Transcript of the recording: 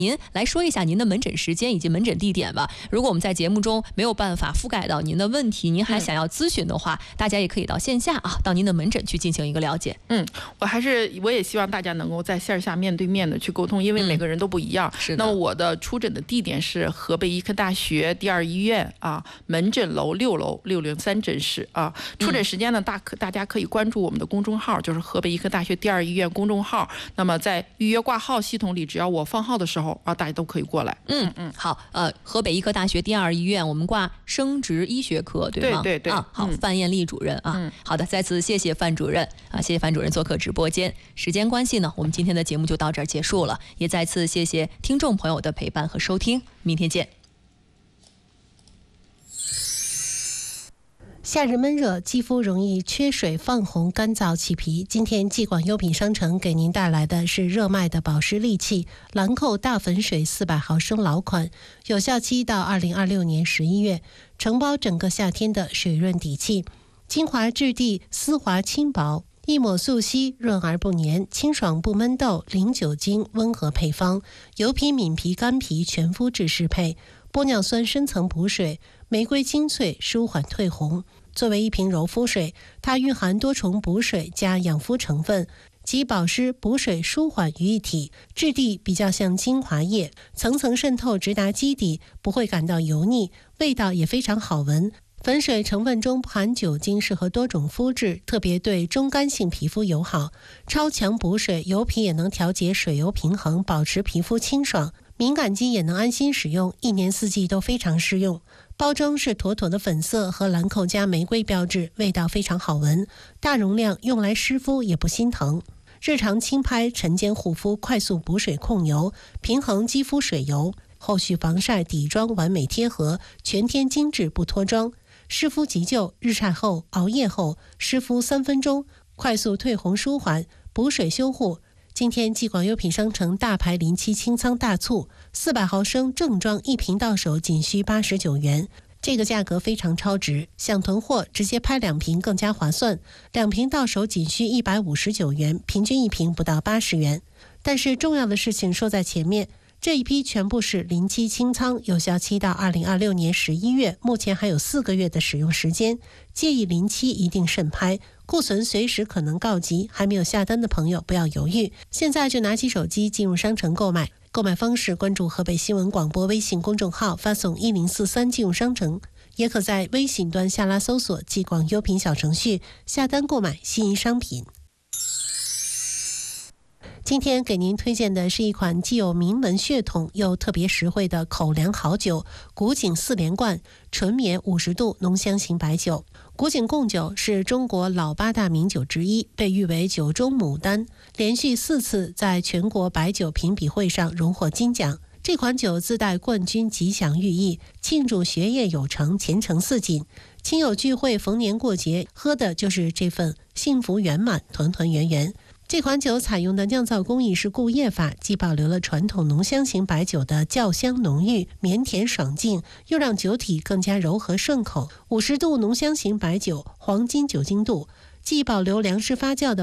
您来说一下您的门诊时间以及门诊地点吧。如果我们在节目中没有办法覆盖到您的问题，您还想要咨询的话，大家也可以到线下到您的门诊去进行一个了解。 我也希望大家能够在线下面对面的去沟通，因为每个人都不一样。 是的。 那我的出诊的地点是河北医科大学第2医院门诊楼6楼603诊室出诊时间呢，大家可以关注我们的公众号，就是河北医科大学第2医院公众号。那么在预约挂号系统里，只要我放号的时候大家都可以过来。 好，河北医科大学第2医院我们挂生殖医学科，对吗？ 对好，范艳丽主任好的，再次谢谢范主任谢谢范主任做客直播间。时间关系呢，我们今天的节目就到这儿结束了，也再次谢谢听众朋友的陪伴和收听，明天见。 夏日闷热，肌肤容易缺水、泛红、干燥、起皮。今天季广优品商城给您带来的是热卖的保湿利器兰蔻大粉水400毫升老款，有效期到2026年11月，承包整个夏天的水润底气，精华质地丝滑轻薄，一抹速吸，润而不黏，清爽不闷痘，零酒精，温和配方，油皮、敏皮、干皮全肤质适配，玻尿酸深层补水，玫瑰精粹舒缓褪红。作为一瓶柔肤水，它蕴含多重补水加养肤成分，集保湿、补水、舒缓于一体，质地比较像精华液，层层渗透直达基底，不会感到油腻，味道也非常好闻。粉水成分中不含酒精，适合多种肤质，特别对中干性皮肤友好。超强补水，油皮也能调节水油平衡，保持皮肤清爽。敏感肌也能安心使用，一年四季都非常适用。包装是妥妥的粉色和兰蔻加玫瑰标志，味道非常好闻，大容量，用来湿敷也不心疼。日常轻拍、晨间护肤，快速补水控油，平衡肌肤水油，后续防晒底妆完美贴合，全天精致不脱妆。湿敷急救，日晒后、熬夜后湿敷3分钟，快速褪红舒缓，补水修护。今天季广优品商城大牌临期清仓大促，400毫升正装一瓶到手仅需89元，这个价格非常超值，想囤货直接拍2瓶更加划算，2瓶到手仅需159元，平均1瓶不到80元。但是重要的事情说在前面，这一批全部是临期清仓，有效期到2026年11月，目前还有4个月的使用时间，介意临期一定慎拍，库存随时可能告急，还没有下单的朋友不要犹豫，现在就拿起手机进入商城购买。购买方式关注河北新闻广播微信公众号，发送1043进入商城，也可在微信端下拉搜索季广优品小程序下单购买心仪商品。今天给您推荐的是一款既有名门血统又特别实惠的口粮好酒——古井4连冠纯绵50度浓香型白酒。古井贡酒是中国老8大名酒之一，被誉为酒中牡丹，连续4次在全国白酒评比会上荣获金奖。这款酒自带冠军吉祥寓意，庆祝学业有成、前程似锦。亲友聚会、逢年过节，喝的就是这份幸福圆满、团团圆圆。这款酒采用的酿造工艺是固液法，既保留了传统浓香型白酒的酵香浓郁、绵甜爽净，又让酒体更加柔和顺口。50度浓香型白酒，黄金酒精度，既保留粮食发酵的